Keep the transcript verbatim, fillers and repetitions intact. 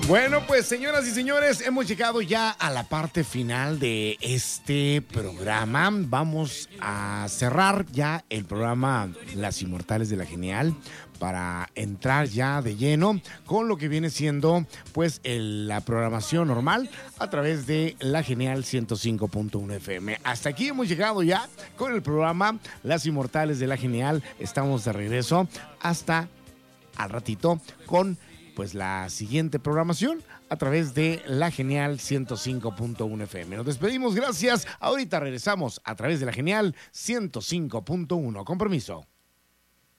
Bueno, pues señoras y señores, hemos llegado ya a la parte final de este programa. Vamos a cerrar ya el programa Las Inmortales de la Genial para entrar ya de lleno con lo que viene siendo pues el- la programación normal a través de la Genial ciento cinco punto uno F M. Hasta aquí hemos llegado ya con el programa Las Inmortales de la Genial. Estamos de regreso hasta al ratito con pues la siguiente programación a través de la Genial ciento cinco punto uno F M. Nos despedimos, gracias. Ahorita regresamos a través de la Genial ciento cinco punto uno. Con permiso.